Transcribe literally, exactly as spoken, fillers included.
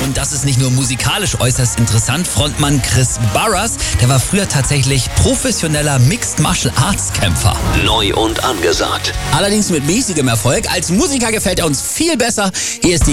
Und das ist nicht nur musikalisch äußerst interessant. Frontmann Chris Burrus, der war früher tatsächlich professioneller Mixed Martial Arts Kämpfer. Neu und angesagt. Allerdings mit mäßigem Erfolg. Als Musiker gefällt er uns viel besser. Hier ist die